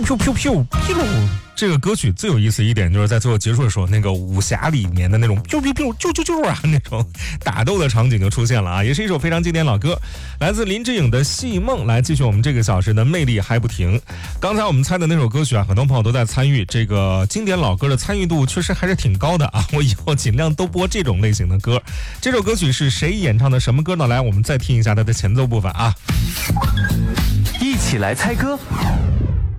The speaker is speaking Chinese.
噗噗噗噗。这个歌曲最有意思一点就是在最后结束的时候，那个武侠里面的那种啾啾啾啾啾啾啊，那种打斗的场景就出现了啊，也是一首非常经典老歌，来自林志颖的《戏梦》。来继续我们这个小时的魅力还不停。刚才我们猜的那首歌曲啊，很多朋友都在参与，这个经典老歌的参与度确实还是挺高的啊，我以后尽量都播这种类型的歌。这首歌曲是谁演唱的什么歌呢？来，我们再听一下它的前奏部分啊， 一起来猜歌。